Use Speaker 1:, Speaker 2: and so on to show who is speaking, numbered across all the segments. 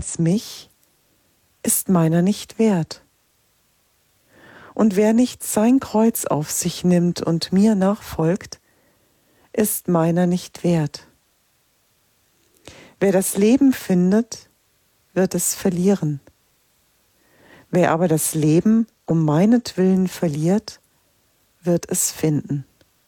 Speaker 1: als mich, ist meiner nicht wert. Und wer nicht sein Kreuz auf sich nimmt und mir nachfolgt, ist meiner nicht wert. Wer das Leben findet, wird es verlieren. Wer aber das Leben um meinetwillen verliert, wird es finden.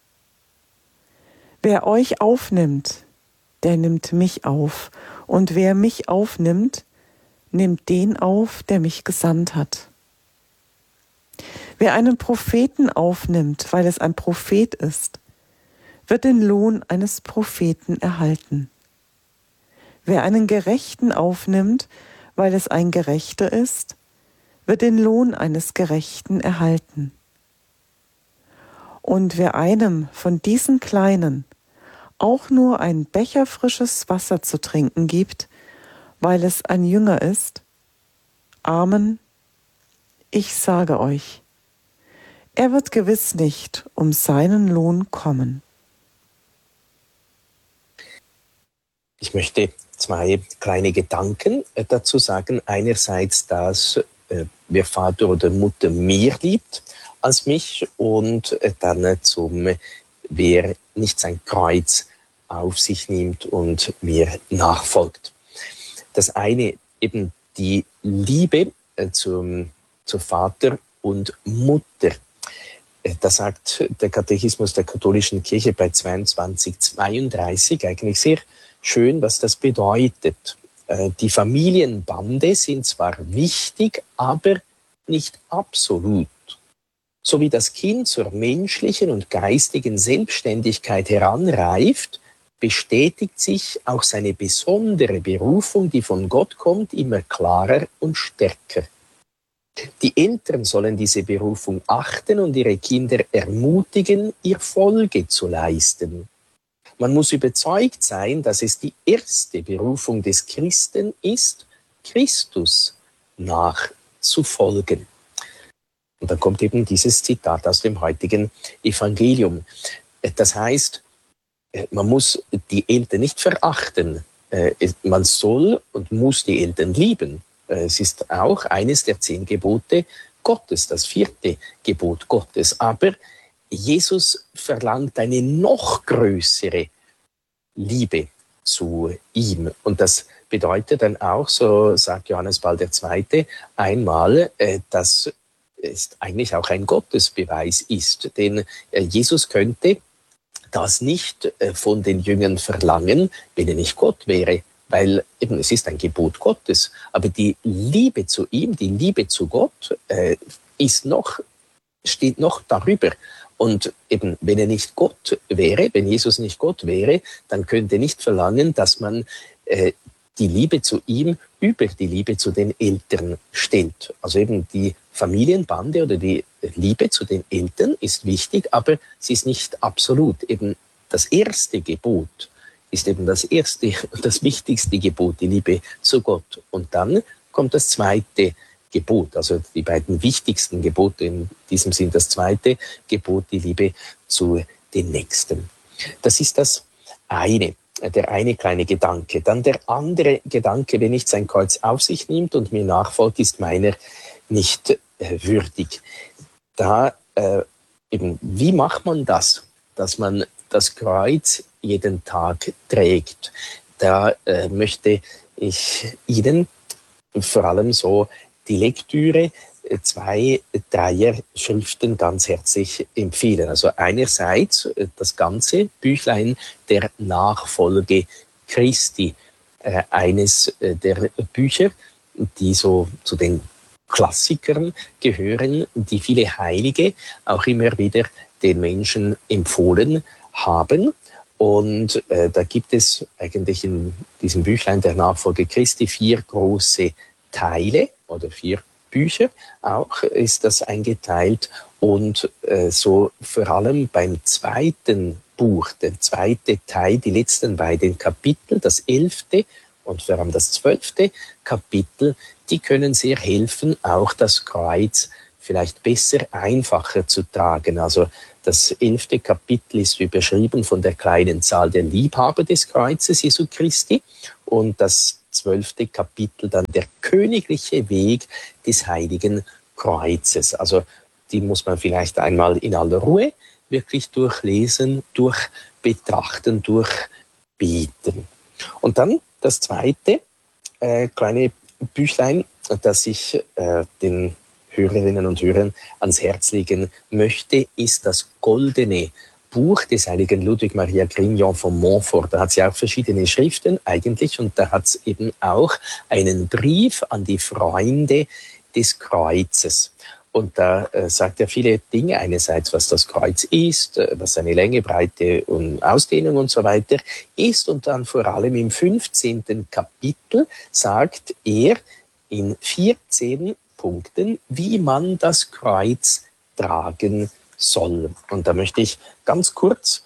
Speaker 1: Wer euch aufnimmt, der nimmt mich auf. Und wer mich aufnimmt, nimmt den auf, der mich gesandt hat. Wer einen Propheten aufnimmt, weil es ein Prophet ist, wird den Lohn eines Propheten erhalten. Wer einen Gerechten aufnimmt, weil es ein Gerechter ist, wird den Lohn eines Gerechten erhalten. Und wer einem von diesen Kleinen auch nur ein Becher frisches Wasser zu trinken gibt, weil es ein Jünger ist, Amen, ich sage euch, er wird gewiss nicht um seinen Lohn kommen.
Speaker 2: Ich möchte zwei kleine Gedanken dazu sagen. Einerseits, dass wer Vater oder Mutter mehr liebt als mich, und dann zum wer nicht sein Kreuz auf sich nimmt und mir nachfolgt. Das eine, eben die Liebe zu Vater und Mutter. Da sagt der Katechismus der katholischen Kirche bei 2232 eigentlich sehr schön, was das bedeutet. Die Familienbande sind zwar wichtig, aber nicht absolut. So wie das Kind zur menschlichen und geistigen Selbstständigkeit heranreift, bestätigt sich auch seine besondere Berufung, die von Gott kommt, immer klarer und stärker. Die Eltern sollen diese Berufung achten und ihre Kinder ermutigen, ihr Folge zu leisten. Man muss überzeugt sein, dass es die erste Berufung des Christen ist, Christus nachzufolgen. Und dann kommt eben dieses Zitat aus dem heutigen Evangelium. Das heißt, man muss die Eltern nicht verachten. Man soll und muss die Eltern lieben. Es ist auch eines der 10 Gebote Gottes, das 4. Gebot Gottes. Aber Jesus verlangt eine noch größere Liebe zu ihm. Und das bedeutet dann auch, so sagt Johannes Paul II. Einmal, dass es eigentlich auch ein Gottesbeweis ist. Denn Jesus könnte das nicht von den Jüngern verlangen, wenn er nicht Gott wäre. Weil eben es ist ein Gebot Gottes. Aber die Liebe zu ihm, die Liebe zu Gott steht noch darüber. Und eben, wenn er nicht Gott wäre, wenn Jesus nicht Gott wäre, dann könnte er nicht verlangen, dass man die Liebe zu ihm über die Liebe zu den Eltern stellt. Also eben die Familienbande oder die Liebe zu den Eltern ist wichtig, aber sie ist nicht absolut. Eben das erste Gebot ist eben das erste und das wichtigste Gebot, die Liebe zu Gott. Und dann kommt das zweite Gebot, also die beiden wichtigsten Gebote, in diesem Sinn das zweite Gebot, die Liebe zu den Nächsten. Das ist das eine, der eine kleine Gedanke. Dann der andere Gedanke, wer nicht sein Kreuz auf sich nimmt und mir nachfolgt, ist meiner nicht würdig. Da eben, wie macht man das, dass man das Kreuz jeden Tag trägt? Da möchte ich Ihnen vor allem so die Lektüre 2 Schriften ganz herzlich empfehlen. Also einerseits das ganze Büchlein der Nachfolge Christi, eines der Bücher, die so zu den Klassikern gehören, die viele Heilige auch immer wieder den Menschen empfohlen haben. Und da gibt es eigentlich in diesem Büchlein der Nachfolge Christi 4 große Teile oder 4 Bücher auch ist das eingeteilt. Und so vor allem beim zweiten Buch, der zweite Teil, die letzten beiden Kapitel, das 11. und vor allem das 12. Kapitel, die können sehr helfen, auch das Kreuz vielleicht besser, einfacher zu tragen. Also das 11. Kapitel ist überschrieben von der kleinen Zahl der Liebhaber des Kreuzes Jesu Christi und das 12. Kapitel dann der königliche Weg des heiligen Kreuzes. Also die muss man vielleicht einmal in aller Ruhe wirklich durchlesen, durchbetrachten, durchbeten. Und dann das zweite kleine Büchlein, das ich den Hörerinnen und Hörern ans Herz legen möchte, ist das goldene Buch des heiligen Ludwig Maria Grignon von Montfort. Da hat sie auch verschiedene Schriften eigentlich und da hat es eben auch einen Brief an die Freunde des Kreuzes. Und da sagt er viele Dinge, einerseits was das Kreuz ist, was seine Länge, Breite und Ausdehnung und so weiter ist. Und dann vor allem im 15. Kapitel sagt er in 14 Punkten, wie man das Kreuz tragen soll. Und da möchte ich ganz kurz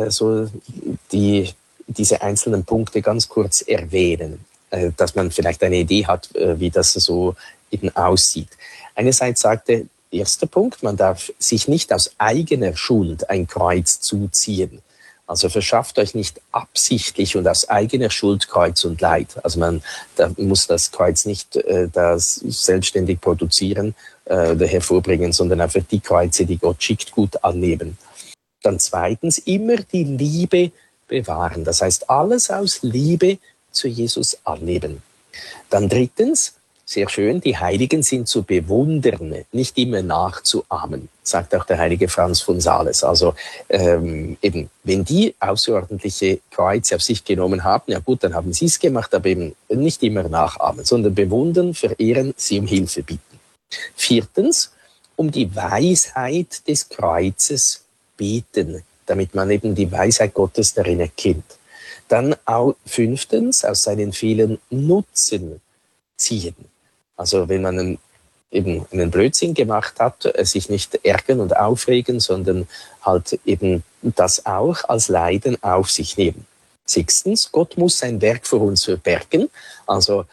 Speaker 2: diese einzelnen Punkte ganz kurz erwähnen, dass man vielleicht eine Idee hat, wie das so eben aussieht. Einerseits sagte, erster Punkt, man darf sich nicht aus eigener Schuld ein Kreuz zuziehen. Also verschafft euch nicht absichtlich und aus eigener Schuld Kreuz und Leid. Also da muss das Kreuz nicht das selbstständig produzieren oder hervorbringen, sondern einfach die Kreuze, die Gott schickt, gut annehmen. Dann zweitens, immer die Liebe bewahren. Das heißt, alles aus Liebe zu Jesus annehmen. Dann drittens, sehr schön, die Heiligen sind zu bewundern, nicht immer nachzuahmen, sagt auch der heilige Franz von Sales. Also eben, wenn die außerordentliche Kreuze auf sich genommen haben, ja gut, dann haben sie es gemacht, aber eben nicht immer nachahmen, sondern bewundern, verehren, sie um Hilfe bitten. Viertens, um die Weisheit des Kreuzes beten, damit man eben die Weisheit Gottes darin erkennt. Dann auch fünftens, aus seinen vielen Nutzen ziehen. Also wenn man eben einen Blödsinn gemacht hat, sich nicht ärgern und aufregen, sondern halt eben das auch als Leiden auf sich nehmen. Sechstens, Gott muss sein Werk für uns verbergen, also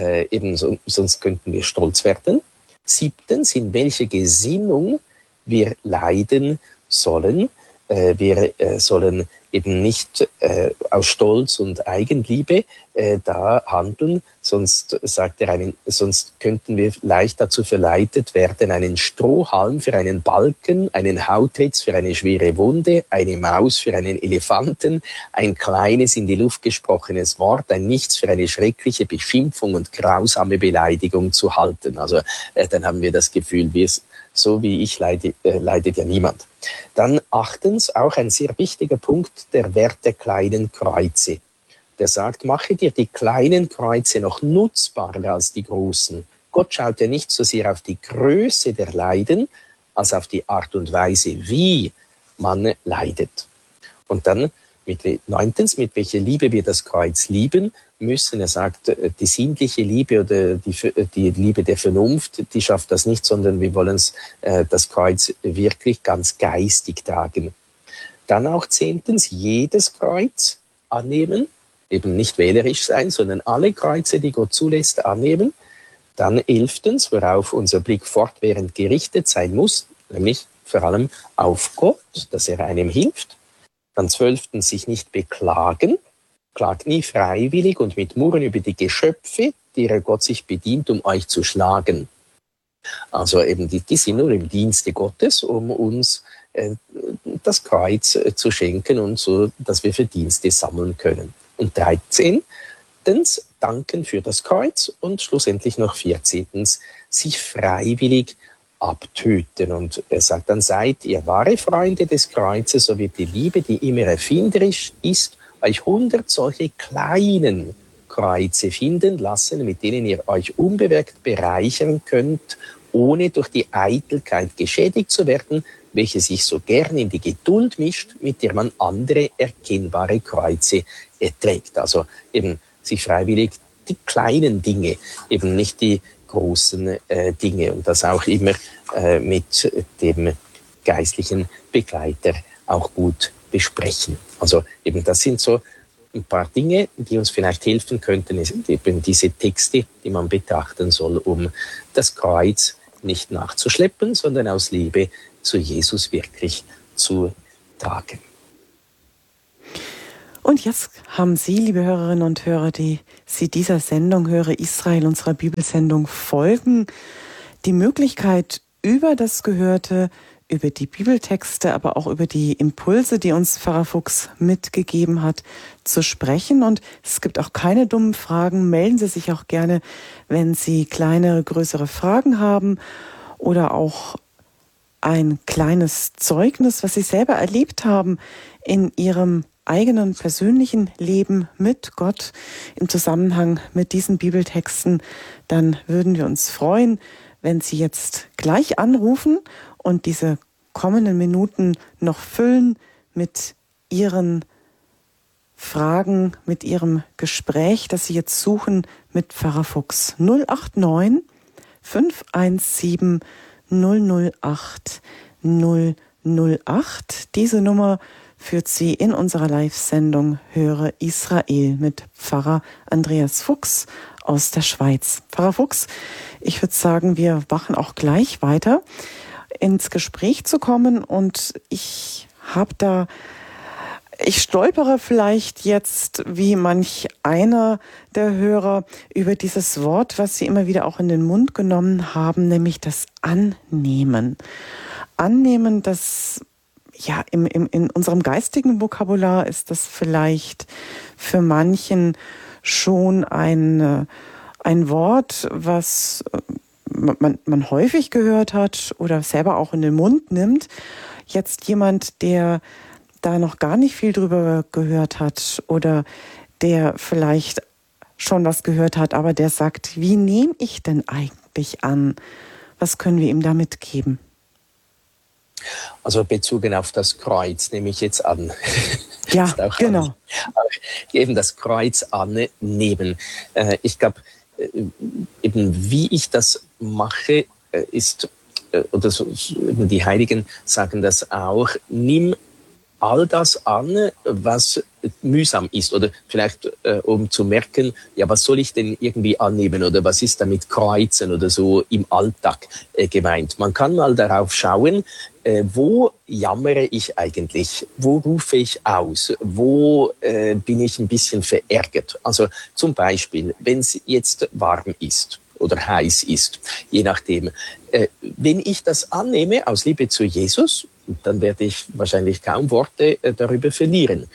Speaker 2: sonst könnten wir stolz werden. Siebtens, in welche Gesinnung wir leiden sollen. Wir sollen eben nicht aus Stolz und Eigenliebe da handeln, sonst könnten wir leicht dazu verleitet werden, einen Strohhalm für einen Balken, einen Hautritz für eine schwere Wunde, eine Maus für einen Elefanten, ein kleines in die Luft gesprochenes Wort, ein Nichts für eine schreckliche Beschimpfung und grausame Beleidigung zu halten. Also dann haben wir das Gefühl, so wie ich leidet ja niemand. Dann achtens, auch ein sehr wichtiger Punkt, der Wert der kleinen Kreuze. Der sagt, mache dir die kleinen Kreuze noch nutzbarer als die großen. Gott schaut ja nicht so sehr auf die Größe der Leiden, als auf die Art und Weise, wie man leidet. Und dann neuntens, mit welcher Liebe wir das Kreuz lieben müssen. Er sagt, die sinnliche Liebe oder die Liebe der Vernunft, die schafft das nicht, sondern wir wollen das Kreuz wirklich ganz geistig tragen. Dann auch zehntens, jedes Kreuz annehmen, eben nicht wählerisch sein, sondern alle Kreuze, die Gott zulässt, annehmen. Dann elftens, worauf unser Blick fortwährend gerichtet sein muss, nämlich vor allem auf Gott, dass er einem hilft. Dann 12. sich nicht beklagen, klagt nie freiwillig und mit Murren über die Geschöpfe, derer Gott sich bedient, um euch zu schlagen. Also eben die sind nur im Dienste Gottes, um uns das Kreuz zu schenken und so, dass wir Verdienste sammeln können. Und 13. danken für das Kreuz und schlussendlich noch 14. sich freiwillig abtöten. Und er sagt dann, seid ihr wahre Freunde des Kreuzes, so wird die Liebe, die immer erfinderisch ist, euch 100 solche kleinen Kreuze finden lassen, mit denen ihr euch unbemerkt bereichern könnt, ohne durch die Eitelkeit geschädigt zu werden, welche sich so gern in die Geduld mischt, mit der man andere erkennbare Kreuze erträgt. Also eben sich freiwillig die kleinen Dinge, eben nicht die großen Dinge, und das auch immer mit dem geistlichen Begleiter auch gut besprechen. Also eben das sind so ein paar Dinge, die uns vielleicht helfen könnten, sind eben diese Texte, die man betrachten soll, um das Kreuz nicht nachzuschleppen, sondern aus Liebe zu Jesus wirklich zu tragen.
Speaker 1: Und jetzt haben Sie, liebe Hörerinnen und Hörer, die Sie dieser Sendung Höre Israel, unserer Bibelsendung folgen, die Möglichkeit, über das Gehörte, über die Bibeltexte, aber auch über die Impulse, die uns Pfarrer Fuchs mitgegeben hat, zu sprechen. Und es gibt auch keine dummen Fragen. Melden Sie sich auch gerne, wenn Sie kleine, größere Fragen haben oder auch ein kleines Zeugnis, was Sie selber erlebt haben in Ihrem eigenen persönlichen Leben mit Gott im Zusammenhang mit diesen Bibeltexten, dann würden wir uns freuen, wenn Sie jetzt gleich anrufen und diese kommenden Minuten noch füllen mit Ihren Fragen, mit Ihrem Gespräch, das Sie jetzt suchen mit Pfarrer Fuchs. 089 517 008 008. Diese Nummer führt Sie in unserer Live-Sendung Höre Israel mit Pfarrer Andreas Fuchs aus der Schweiz. Pfarrer Fuchs, ich würde sagen, wir machen auch gleich weiter, ins Gespräch zu kommen. Und ich stolpere vielleicht jetzt, wie manch einer der Hörer, über dieses Wort, was Sie immer wieder auch in den Mund genommen haben, nämlich das Annehmen. Annehmen, das ja in unserem geistigen Vokabular ist das vielleicht für manchen schon ein Wort, was man häufig gehört hat oder selber auch in den Mund nimmt. Jetzt jemand, der da noch gar nicht viel drüber gehört hat oder der vielleicht schon was gehört hat, aber der sagt, wie nehme ich denn eigentlich an? Was können wir ihm da mitgeben?
Speaker 2: Also bezogen auf das Kreuz nehme ich jetzt an.
Speaker 1: Ja, genau.
Speaker 2: Eben das Kreuz annehmen. Ich glaube, eben wie ich das mache, ist, oder so, die Heiligen sagen das auch, nimm all das an, was mühsam ist, oder vielleicht um zu merken, ja, was soll ich denn irgendwie annehmen oder was ist damit Kreuzen oder so im Alltag gemeint. Man kann mal darauf schauen, wo jammere ich eigentlich, wo rufe ich aus, wo bin ich ein bisschen verärgert. Also zum Beispiel, wenn es jetzt warm ist oder heiß ist, je nachdem. Wenn ich das annehme aus Liebe zu Jesus, dann werde ich wahrscheinlich kaum Worte darüber verlieren.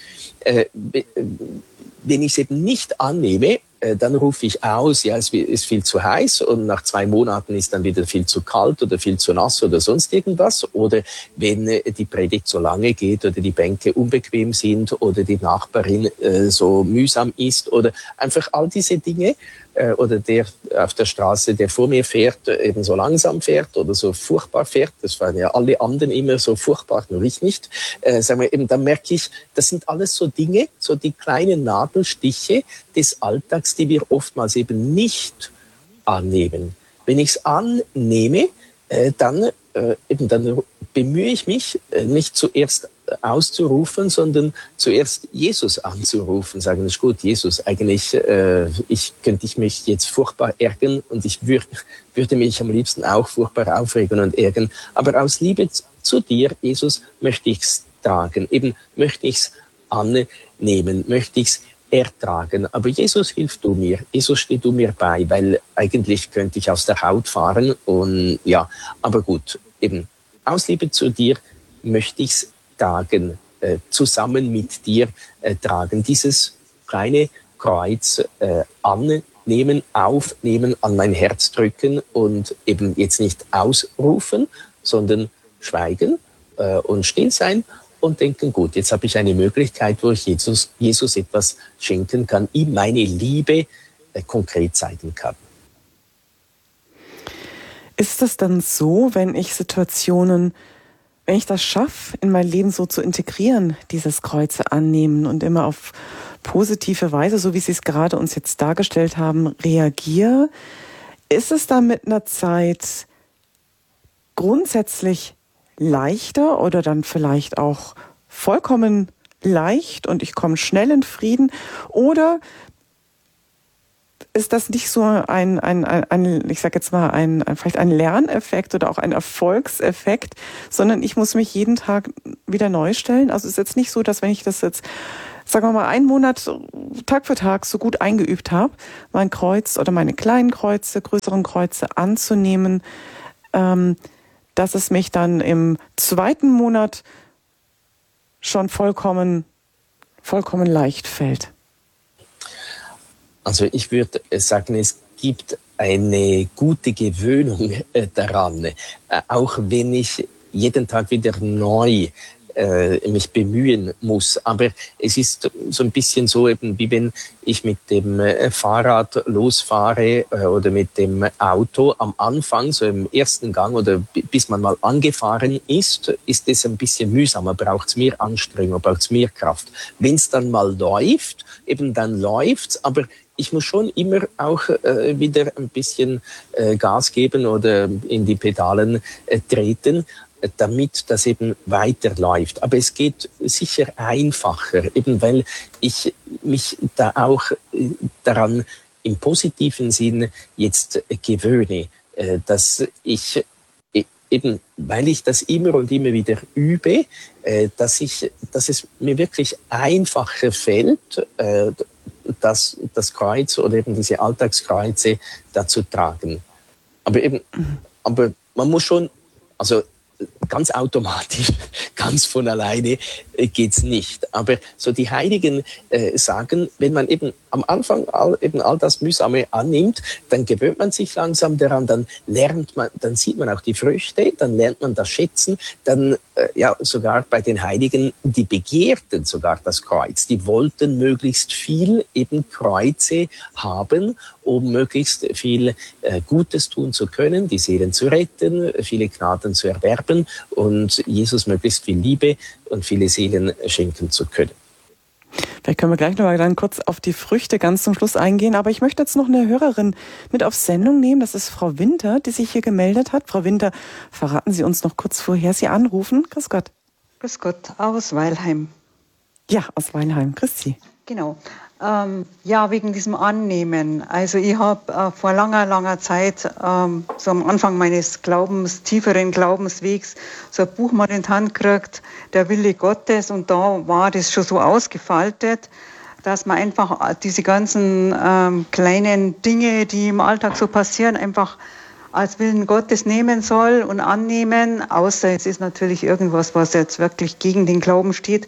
Speaker 2: Wenn ich es eben nicht annehme, dann rufe ich aus, ja, es ist viel zu heiß und nach 2 Monaten ist dann wieder viel zu kalt oder viel zu nass oder sonst irgendwas. Oder wenn die Predigt so lange geht oder die Bänke unbequem sind oder die Nachbarin so mühsam ist oder einfach all diese Dinge. Oder der auf der Straße, der vor mir fährt, eben so langsam fährt oder so furchtbar fährt. Das waren ja alle anderen immer so furchtbar, nur ich nicht. Sagen wir eben, dann merke ich, das sind alles so Dinge, so die kleinen Nadelstiche des Alltags, die wir oftmals eben nicht annehmen. Wenn ich es annehme, dann bemühe ich mich, nicht zuerst auszurufen, sondern zuerst Jesus anzurufen. Sagen, das ist gut, Jesus, eigentlich könnte ich mich jetzt furchtbar ärgern und ich würde mich am liebsten auch furchtbar aufregen und ärgern. Aber aus Liebe zu dir, Jesus, möchte ich es tragen. Eben möchte ich es annehmen, möchte ich es ertragen. Aber Jesus, hilf du mir. Jesus, steh du mir bei, weil eigentlich könnte ich aus der Haut fahren und ja, aber gut, eben aus Liebe zu dir möchte ich es tragen, zusammen mit dir tragen. Dieses kleine Kreuz annehmen, aufnehmen, an mein Herz drücken und eben jetzt nicht ausrufen, sondern schweigen und still sein und denken, gut, jetzt habe ich eine Möglichkeit, wo ich Jesus etwas schenken kann, ihm meine Liebe konkret zeigen kann.
Speaker 1: Ist es dann so, wenn ich das schaffe, in mein Leben so zu integrieren, dieses Kreuze annehmen und immer auf positive Weise, so wie Sie es gerade uns jetzt dargestellt haben, reagiere, ist es dann mit einer Zeit grundsätzlich leichter oder dann vielleicht auch vollkommen leicht und ich komme schnell in Frieden? Oder ist das nicht so ich sag jetzt mal, vielleicht ein Lerneffekt oder auch ein Erfolgseffekt, sondern ich muss mich jeden Tag wieder neu stellen? Also es ist jetzt nicht so, dass wenn ich das jetzt sagen wir mal, einen Monat Tag für Tag so gut eingeübt habe, mein Kreuz oder meine kleinen Kreuze, größeren Kreuze anzunehmen, dass es mich dann im 2. Monat schon vollkommen leicht fällt.
Speaker 2: Also ich würde sagen, es gibt eine gute Gewöhnung daran, auch wenn ich jeden Tag wieder neu mich bemühen muss. Aber es ist so ein bisschen so, eben wie wenn ich mit dem Fahrrad losfahre oder mit dem Auto am Anfang, so im ersten Gang oder bis man mal angefahren ist es ein bisschen mühsamer, braucht es mehr Anstrengung, braucht es mehr Kraft. Wenn es dann mal läuft, eben dann läuft's, aber ich muss schon immer auch wieder ein bisschen Gas geben oder in die Pedalen treten, damit das eben weiterläuft. Aber es geht sicher einfacher, eben weil ich mich da auch daran im positiven Sinn jetzt gewöhne, dass ich eben, weil ich das immer und immer wieder übe, dass es mir wirklich einfacher fällt, das Kreuz oder eben diese Alltagskreuze da zu tragen. Aber man muss schon, also ganz automatisch, ganz von alleine geht's nicht. Aber so die Heiligen sagen, wenn man eben am Anfang all das Mühsame annimmt, dann gewöhnt man sich langsam daran, dann lernt man, dann sieht man auch die Früchte, dann lernt man das schätzen, dann ja sogar bei den Heiligen, die begehrten sogar das Kreuz, die wollten möglichst viel eben Kreuze haben, um möglichst viel Gutes tun zu können, die Seelen zu retten, viele Gnaden zu erwerben und Jesus möglichst viel Liebe und viele Seelen schenken zu können.
Speaker 1: Vielleicht können wir gleich noch mal dann kurz auf die Früchte ganz zum Schluss eingehen. Aber ich möchte jetzt noch eine Hörerin mit auf Sendung nehmen. Das ist Frau Winter, die sich hier gemeldet hat. Frau Winter, verraten Sie uns noch kurz, woher Sie anrufen. Grüß Gott.
Speaker 3: Grüß Gott, aus Weilheim.
Speaker 1: Ja, aus Weilheim. Grüß Sie.
Speaker 3: Genau. Ja, wegen diesem Annehmen. Also ich habe vor langer Zeit, so am Anfang meines tieferen Glaubenswegs, so ein Buch mal in die Hand gekriegt, Der Wille Gottes, und da war das schon so ausgefaltet, dass man einfach diese ganzen kleinen Dinge, die im Alltag so passieren, einfach als Willen Gottes nehmen soll und annehmen, außer es ist natürlich irgendwas, was jetzt wirklich gegen den Glauben steht.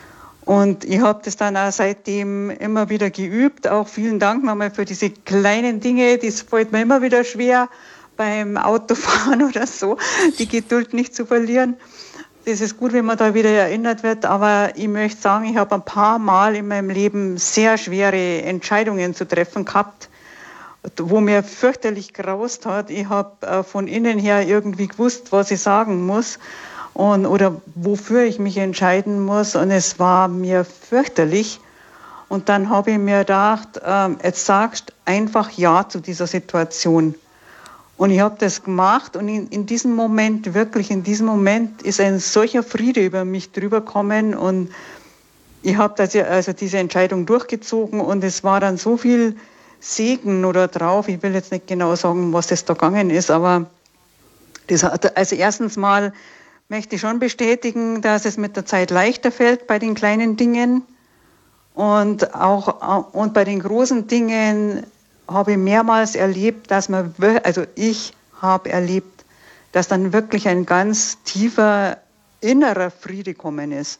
Speaker 3: Und ich habe das dann auch seitdem immer wieder geübt. Auch vielen Dank nochmal für diese kleinen Dinge. Das fällt mir immer wieder schwer beim Autofahren oder so, die Geduld nicht zu verlieren. Das ist gut, wenn man da wieder erinnert wird. Aber ich möchte sagen, ich habe ein paar Mal in meinem Leben sehr schwere Entscheidungen zu treffen gehabt, wo mir fürchterlich graust hat. Ich habe von innen her irgendwie gewusst, was ich sagen muss. Oder wofür ich mich entscheiden muss, und es war mir fürchterlich. Und dann habe ich mir gedacht, jetzt sagst einfach Ja zu dieser Situation. Und ich habe das gemacht, und in diesem Moment ist ein solcher Friede über mich drüber gekommen, und ich habe also diese Entscheidung durchgezogen, und es war dann so viel Segen oder drauf. Ich will jetzt nicht genau sagen, was das da gegangen ist, aber das hat, also erstens mal möchte ich schon bestätigen, dass es mit der Zeit leichter fällt bei den kleinen Dingen, und bei den großen Dingen habe ich mehrmals erlebt, ich habe erlebt, dass dann wirklich ein ganz tiefer innerer Friede gekommen ist.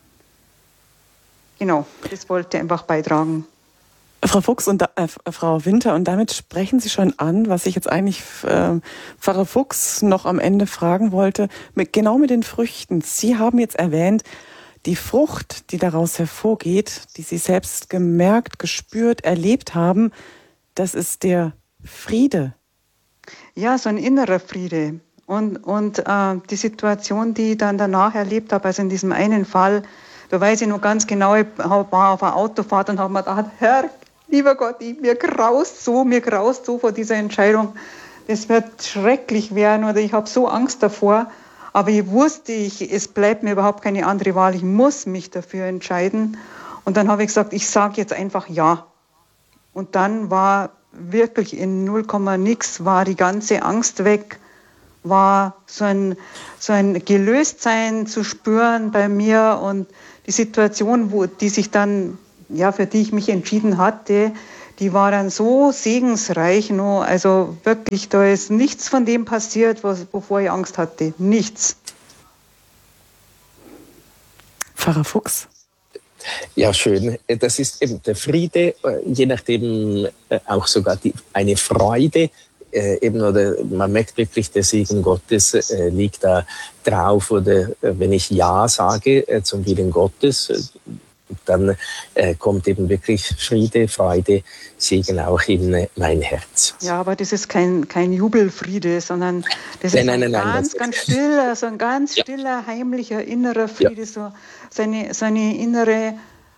Speaker 3: Genau, das wollte ich einfach beitragen.
Speaker 1: Frau Fuchs und Frau Winter, und damit sprechen Sie schon an, was ich jetzt eigentlich Pfarrer Fuchs noch am Ende fragen wollte, genau mit den Früchten. Sie haben jetzt erwähnt, die Frucht, die daraus hervorgeht, die Sie selbst gemerkt, gespürt, erlebt haben, das ist der Friede.
Speaker 3: Ja, so ein innerer Friede. Und die Situation, die ich dann danach erlebt habe, also in diesem einen Fall, da weiß ich noch ganz genau, ich war auf einer Autofahrt und habe mir gedacht, Herr, lieber Gott, mir graust so vor dieser Entscheidung. Das wird schrecklich werden, oder ich habe so Angst davor. Aber ich wusste, es bleibt mir überhaupt keine andere Wahl. Ich muss mich dafür entscheiden. Und dann habe ich gesagt, ich sage jetzt einfach Ja. Und dann war wirklich in 0, nix war die ganze Angst weg. war so ein Gelöstsein zu spüren bei mir und die Situation, die sich dann, für die ich mich entschieden hatte, die war dann so segensreich, also wirklich, da ist nichts von dem passiert, wovor ich Angst hatte. Nichts.
Speaker 1: Pfarrer Fuchs.
Speaker 2: Ja, schön. Das ist eben der Friede, je nachdem auch sogar eine Freude, oder man merkt wirklich, der Segen Gottes liegt da drauf, oder wenn ich Ja sage zum Willen Gottes, dann kommt eben wirklich Friede, Freude, Segen auch in mein Herz.
Speaker 3: Ja, aber das ist kein Jubelfriede, sondern das ist ganz stiller, so ein ganz stiller, heimlicher, innerer Friede, so seine innere,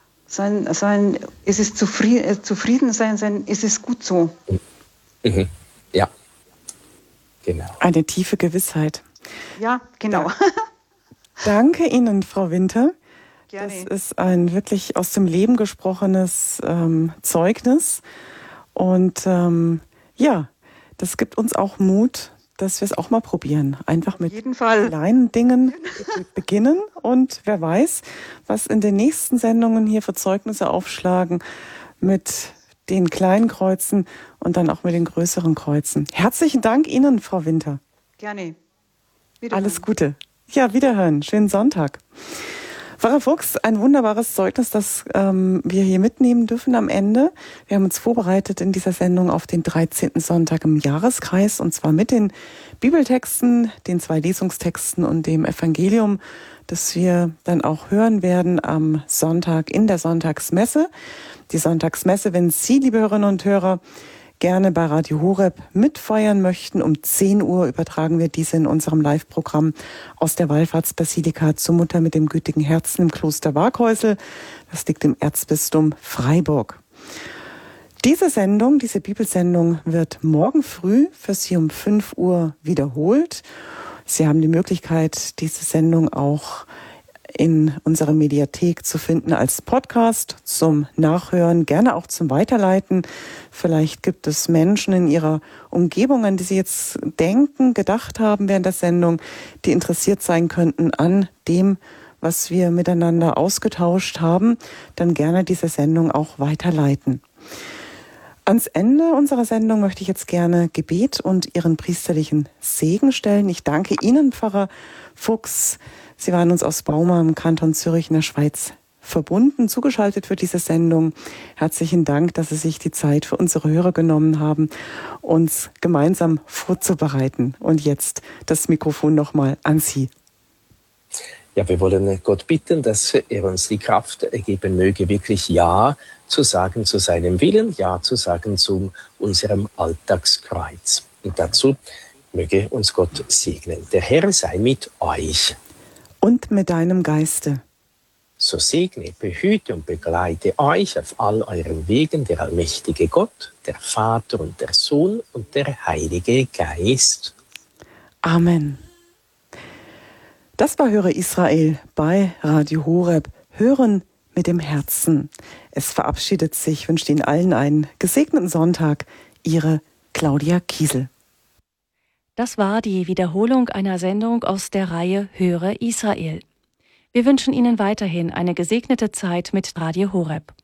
Speaker 3: es ist zufrieden sein, es ist gut so.
Speaker 2: Mhm. Ja, genau.
Speaker 1: Eine tiefe Gewissheit.
Speaker 3: Ja, genau.
Speaker 1: Danke Ihnen, Frau Winter.
Speaker 3: Gerne.
Speaker 1: Das ist ein wirklich aus dem Leben gesprochenes Zeugnis. Und das gibt uns auch Mut, dass wir es auch mal probieren. Einfach mit kleinen Dingen beginnen. Und wer weiß, was in den nächsten Sendungen hier für Zeugnisse aufschlagen mit den kleinen Kreuzen und dann auch mit den größeren Kreuzen. Herzlichen Dank Ihnen, Frau Winter.
Speaker 3: Gerne.
Speaker 1: Alles Gute. Ja, wiederhören. Schönen Sonntag. Pfarrer Fuchs, ein wunderbares Zeugnis, das wir hier mitnehmen dürfen am Ende. Wir haben uns vorbereitet in dieser Sendung auf den 13. Sonntag im Jahreskreis, und zwar mit den Bibeltexten, den 2 Lesungstexten und dem Evangelium, das wir dann auch hören werden am Sonntag in der Sonntagsmesse. Die Sonntagsmesse, wenn Sie, liebe Hörerinnen und Hörer, gerne bei Radio Horeb mitfeiern möchten. Um 10 Uhr übertragen wir diese in unserem Live-Programm aus der Wallfahrtsbasilika zur Mutter mit dem gütigen Herzen im Kloster Waghäusel. Das liegt im Erzbistum Freiburg. Diese Bibelsendung wird morgen früh für Sie um 5 Uhr wiederholt. Sie haben die Möglichkeit, diese Sendung auch in unserer Mediathek zu finden als Podcast zum Nachhören, gerne auch zum Weiterleiten. Vielleicht gibt es Menschen in Ihrer Umgebung, an die Sie jetzt gedacht haben während der Sendung, die interessiert sein könnten an dem, was wir miteinander ausgetauscht haben. Dann gerne diese Sendung auch weiterleiten. Ans Ende unserer Sendung möchte ich jetzt gerne Gebet und Ihren priesterlichen Segen stellen. Ich danke Ihnen, Pfarrer Fuchs. Sie waren uns aus Bauma im Kanton Zürich in der Schweiz verbunden, zugeschaltet für diese Sendung. Herzlichen Dank, dass Sie sich die Zeit für unsere Hörer genommen haben, uns gemeinsam vorzubereiten. Und jetzt das Mikrofon nochmal an Sie.
Speaker 2: Ja, wir wollen Gott bitten, dass er uns die Kraft geben möge, wirklich Ja zu sagen zu seinem Willen, Ja zu sagen zu unserem Alltagskreuz. Und dazu möge uns Gott segnen. Der Herr sei mit euch.
Speaker 1: Und mit deinem Geiste.
Speaker 2: So segne, behüte und begleite euch auf all euren Wegen der allmächtige Gott, der Vater und der Sohn und der Heilige Geist.
Speaker 1: Amen. Das war Höre Israel bei Radio Horeb. Hören mit dem Herzen. Es verabschiedet sich, wünscht Ihnen allen einen gesegneten Sonntag. Ihre Claudia Kiesel.
Speaker 4: Das war die Wiederholung einer Sendung aus der Reihe Höre Israel. Wir wünschen Ihnen weiterhin eine gesegnete Zeit mit Radio Horeb.